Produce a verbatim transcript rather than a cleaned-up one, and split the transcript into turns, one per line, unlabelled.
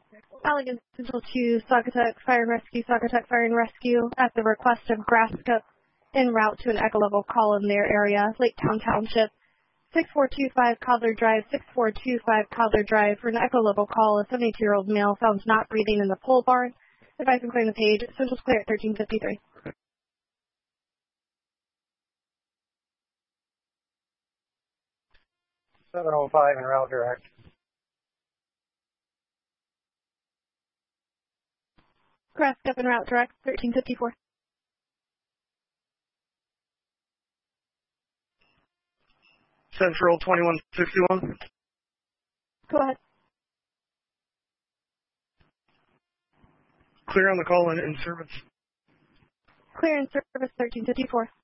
Allegan Central to Saugatuck Fire and Rescue, Saugatuck Fire and Rescue at the request of Grascup en route to an echo level call in their area, Lake Town Township. six four two five Cobbler Drive, six four two five Cobbler Drive for an echo level call. A seventy-two-year-old male found not breathing in the pole barn. Advice on clearing the page. Central's clear at thirteen fifty-three.
seven oh five in route direct.
Grascup en route direct, thirteen fifty-four.
Central twenty-one sixty-one.
Go ahead.
Clear on the call and in service.
Clear in service, thirteen fifty-four.